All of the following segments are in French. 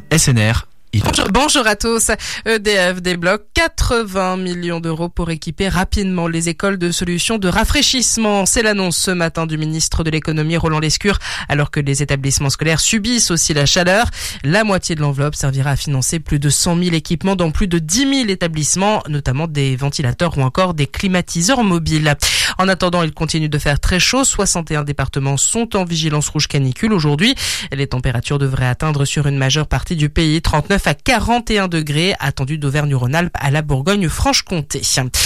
SNR. Bonjour à tous. EDF débloque 80 millions d'euros pour équiper rapidement les écoles de solutions de rafraîchissement. C'est l'annonce ce matin du ministre de l'économie Roland Lescure. Alors que les établissements scolaires subissent aussi la chaleur, la moitié de l'enveloppe servira à financer plus de 100 000 équipements dans plus de 10 000 établissements, notamment des ventilateurs ou encore des climatiseurs mobiles. En attendant, il continue de faire très chaud. 61 départements sont en vigilance rouge canicule aujourd'hui. Les températures devraient atteindre sur une majeure partie du pays 39 à 41 degrés, attendus d'Auvergne-Rhône-Alpes à la Bourgogne-Franche-Comté.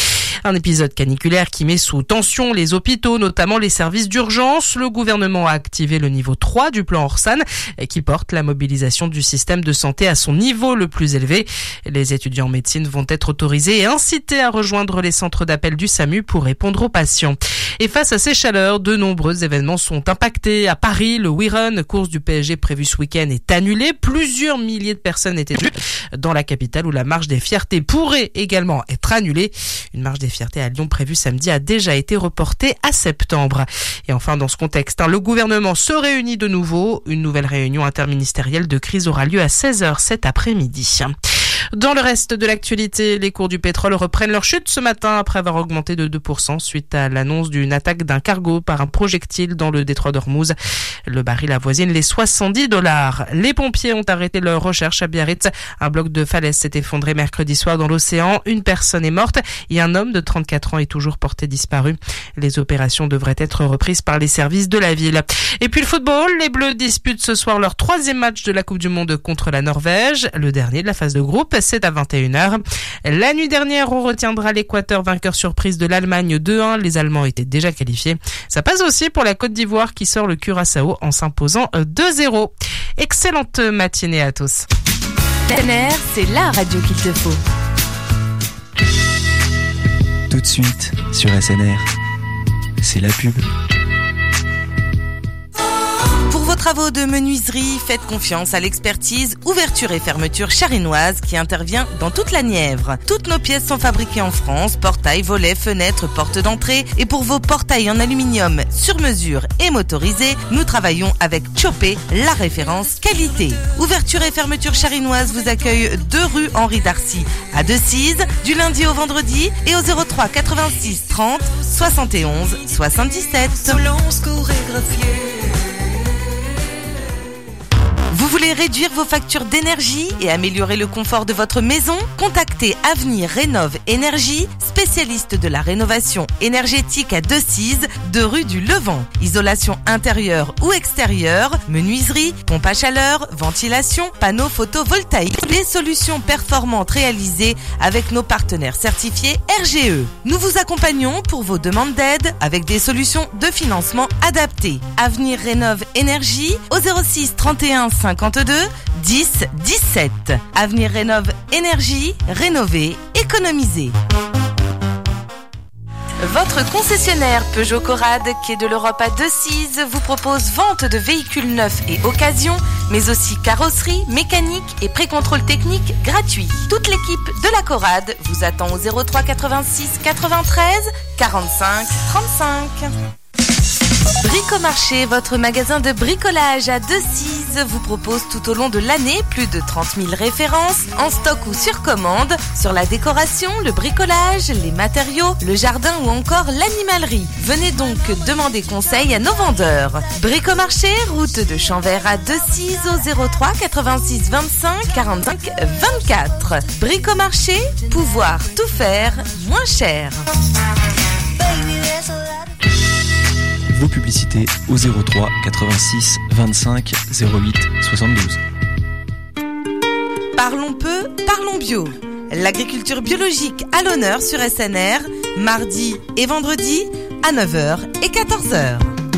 Un épisode caniculaire qui met sous tension les hôpitaux, notamment les services d'urgence. Le gouvernement a activé le niveau 3 du plan Orsan, qui porte la mobilisation du système de santé à son niveau le plus élevé. Les étudiants en médecine vont être autorisés et incités à rejoindre les centres d'appel du SAMU pour répondre aux patients. Et face à ces chaleurs, de nombreux événements sont impactés. À Paris, le We Run, course du PSG prévue ce week-end, est annulée. Plusieurs milliers de personnes étaient venues dans la capitale où la marche des fiertés pourrait également être annulée. Une marche des fiertés à Lyon prévue samedi a déjà été reportée à septembre. Et enfin, dans ce contexte, le gouvernement se réunit de nouveau. Une nouvelle réunion interministérielle de crise aura lieu à 16h cet après-midi. Dans le reste de l'actualité, les cours du pétrole reprennent leur chute ce matin après avoir augmenté de 2% suite à l'annonce d'une attaque d'un cargo par un projectile dans le détroit d'Ormuz. Le baril avoisine les $70. Les pompiers ont arrêté leur recherche à Biarritz. Un bloc de falaise s'est effondré mercredi soir dans l'océan. Une personne est morte et un homme de 34 ans est toujours porté disparu. Les opérations devraient être reprises par les services de la ville. Et puis le football, les Bleus disputent ce soir leur 3e match de la Coupe du Monde contre la Norvège, le dernier de la phase de groupe. C'est à 21h. La nuit dernière, on retiendra l'Équateur vainqueur surprise de l'Allemagne 2-1. Les Allemands étaient déjà qualifiés. Ça passe aussi pour la Côte d'Ivoire qui sort le Curaçao en s'imposant 2-0. Excellente matinée à tous. SNR, c'est la radio qu'il te faut. Tout de suite sur SNR, c'est la pub. Pour vos travaux de menuiserie, faites confiance à l'expertise Ouverture et Fermeture Charinoise qui intervient dans toute la Nièvre. Toutes nos pièces sont fabriquées en France, portails, volets, fenêtres, portes d'entrée. Et pour vos portails en aluminium sur mesure et motorisés, nous travaillons avec Chopé, la référence qualité. Ouverture et Fermeture Charinoise vous accueille 2 rue Henri Darcy à Decize, du lundi au vendredi et au 03 86 30 71 77. Vous voulez réduire vos factures d'énergie et améliorer le confort de votre maison? Contactez Avenir Rénov Énergie, spécialiste de la rénovation énergétique à Decize, 2 rue du Levant. Isolation intérieure ou extérieure, menuiserie, pompe à chaleur, ventilation, panneaux photovoltaïques. Des solutions performantes réalisées avec nos partenaires certifiés RGE. Nous vous accompagnons pour vos demandes d'aide avec des solutions de financement adaptées. Avenir Rénov Énergie au 06 31 52 10 17. Avenir Rénov Énergie, rénover, économiser. Votre concessionnaire Peugeot Corrad, quai de l'Europe à Decize, vous propose vente de véhicules neufs et occasions, mais aussi carrosserie, mécanique et pré-contrôle technique gratuit. Toute l'équipe de la Corrad vous attend au 03 86 93 45 35. Bricomarché, votre magasin de bricolage à Decize, vous propose tout au long de l'année plus de 30 000 références en stock ou sur commande sur la décoration, le bricolage, les matériaux, le jardin ou encore l'animalerie. Venez donc demander conseil à nos vendeurs. Bricomarché, route de Champvert à Decize au 03 86 25 45 24. Bricomarché, pouvoir tout faire moins cher. Vos publicités au 03 86 25 08 72. Parlons peu, parlons bio. L'agriculture biologique à l'honneur sur SNR, mardi et vendredi à 9h et 14h.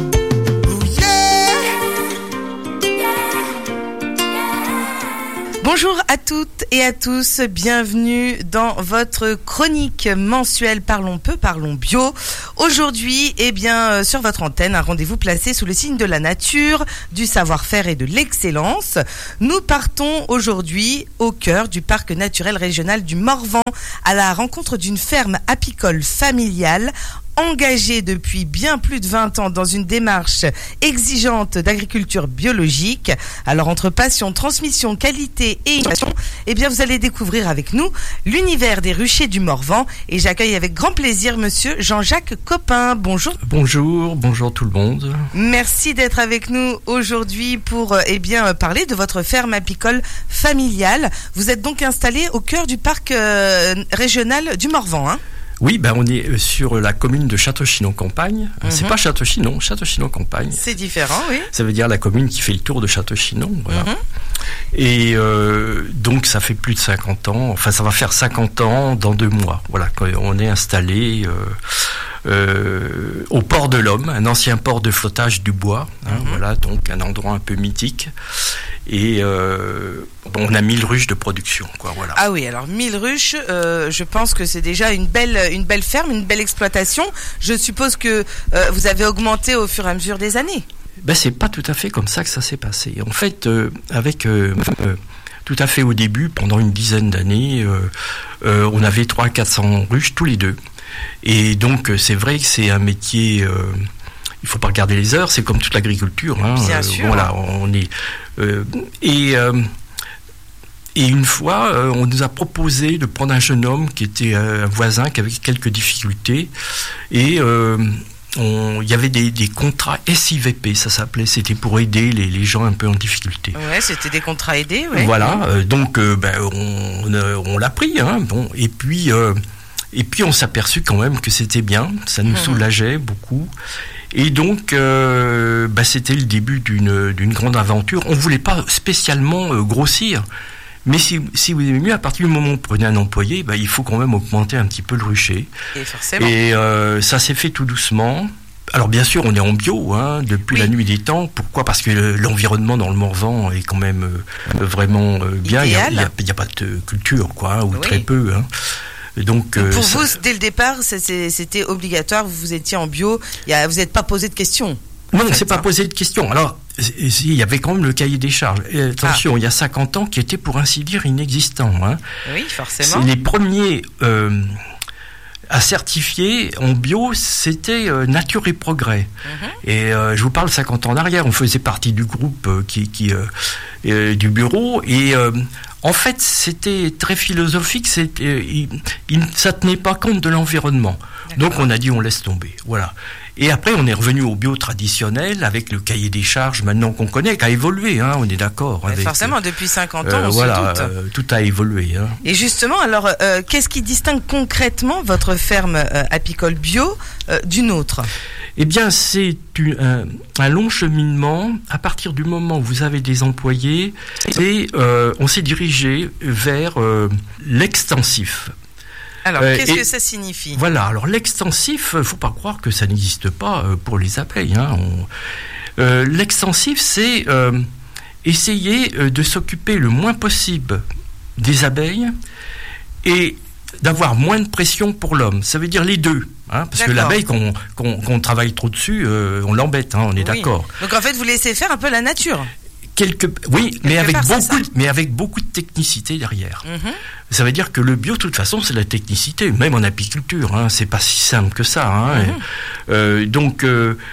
Bonjour à toutes et à tous, bienvenue dans votre chronique mensuelle Parlons peu, parlons bio. Aujourd'hui, sur votre antenne, un rendez-vous placé sous le signe de la nature, du savoir-faire et de l'excellence. Nous partons aujourd'hui au cœur du parc naturel régional du Morvan à la rencontre d'une ferme apicole familiale engagé depuis bien plus de 20 ans dans une démarche exigeante d'agriculture biologique. Alors entre passion, transmission, qualité et innovation, eh bien vous allez découvrir avec nous l'univers des ruchers du Morvan et j'accueille avec grand plaisir monsieur Jean-Jacques Copin. Bonjour. Bonjour tout le monde. Merci d'être avec nous aujourd'hui pour parler de votre ferme apicole familiale. Vous êtes donc installé au cœur du parc régional du Morvan, hein? Oui, on est sur la commune de Château-Chinon-Campagne. C'est pas Château-Chinon, Château-Chinon-Campagne. C'est différent, oui. Ça veut dire la commune qui fait le tour de Château-Chinon. Voilà. Et donc ça fait plus de 50 ans, enfin ça va faire 50 ans dans 2 mois. Voilà, quand on est installé au port de l'Homme, un ancien port de flottage du bois. Voilà, donc un endroit un peu mythique. Et on a 1000 ruches de production, quoi. Voilà. Ah oui, alors 1000 ruches, je pense que c'est déjà une belle ferme, une belle exploitation. Je suppose que vous avez augmenté au fur et à mesure des années. C'est pas tout à fait comme ça que ça s'est passé. En fait, tout à fait au début, pendant une dizaine d'années, on avait 300-400 ruches tous les deux. Et donc c'est vrai que c'est un métier. Il faut pas regarder les heures, c'est comme toute l'agriculture. Bien sûr. Voilà, on est et une fois, on nous a proposé de prendre un jeune homme qui était un voisin qui avait quelques difficultés et il y avait des contrats SIVP, ça s'appelait, c'était pour aider les gens un peu en difficulté. Ouais, c'était des contrats aidés, ouais. Voilà, donc on l'a pris, et puis on s'est aperçu quand même que c'était bien, ça nous soulageait beaucoup. Et donc, c'était le début d'une grande aventure. On voulait pas spécialement grossir, mais si vous aimez mieux, à partir du moment où vous prenez un employé, il faut quand même augmenter un petit peu le rucher. Et forcément. Et ça s'est fait tout doucement. Alors bien sûr, on est en bio depuis la nuit des temps. Pourquoi ? Parce que l'environnement dans le Morvan est quand même vraiment bien. Idéal. Il y a pas de culture, quoi, ou très peu. Donc, pour vous, dès le départ, c'était obligatoire, vous étiez en bio, vous n'êtes pas posé de questions. Non, c'est pas posé de questions. Alors, il y avait quand même le cahier des charges. Et attention, il y a 50 ans qui était pour ainsi dire inexistant. Oui, forcément. Les premiers à certifier en bio, c'était Nature et Progrès. Et je vous parle 50 ans en arrière, on faisait partie du groupe du bureau et en fait, c'était très philosophique, ça tenait pas compte de l'environnement. Donc on a dit on laisse tomber. Voilà. Et après on est revenu au bio traditionnel avec le cahier des charges maintenant qu'on connaît, qui a évolué, on est d'accord. Forcément, depuis 50 ans, on se doute. Tout a évolué. Et justement, alors, qu'est-ce qui distingue concrètement votre ferme apicole bio d'une autre ? Eh bien, c'est un long cheminement. À partir du moment où vous avez des employés, on s'est dirigé vers l'extensif. Alors, qu'est-ce que ça signifie ? Voilà, alors l'extensif, faut pas croire que ça n'existe pas pour les abeilles. L'extensif, c'est essayer de s'occuper le moins possible des abeilles et d'avoir moins de pression pour l'homme. Ça veut dire les deux. Parce que l'abeille, qu'on travaille trop dessus, on l'embête, on est d'accord. Donc en fait, vous laissez faire un peu la nature. Mais avec beaucoup de technicité derrière. Ça veut dire que le bio, de toute façon, c'est la technicité, même en apiculture. C'est pas si simple que ça. Donc,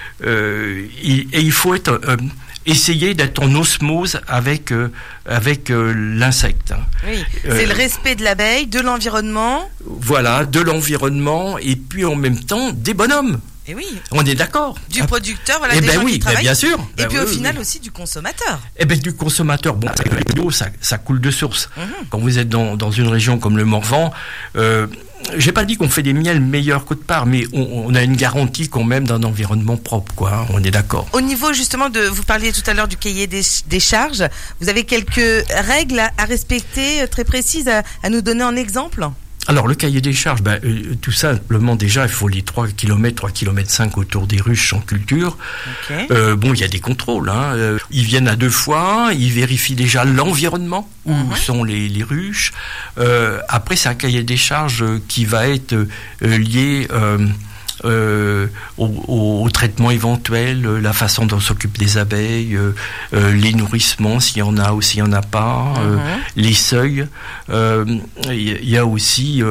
il faut essayer d'être en osmose avec l'insecte. Oui, c'est le respect de l'abeille, de l'environnement. Voilà, de l'environnement, et puis en même temps, des bonhommes. Et oui. On est d'accord. Du producteur, des gens qui travaillent. Bien sûr. Et puis au final aussi du consommateur. Du consommateur. Bon, le bio, ça coule de source. Quand vous êtes dans une région comme le Morvan, j'ai pas dit qu'on fait des miels meilleurs qu'autre part, mais on a une garantie quand même d'un environnement propre, quoi. On est d'accord. Au niveau justement vous parliez tout à l'heure du cahier des charges. Vous avez quelques règles à respecter très précises à nous donner en exemple ? Alors, le cahier des charges, tout simplement, déjà, il faut les 3 km autour des ruches en culture. Okay. Il y a des contrôles. Ils viennent à 2 fois, ils vérifient déjà l'environnement, où sont les ruches. Après, c'est un cahier des charges qui va être lié au traitement éventuel, la façon dont s'occupent les abeilles, les nourrissements s'il y en a ou s'il n'y en a pas, les seuils. Il y a aussi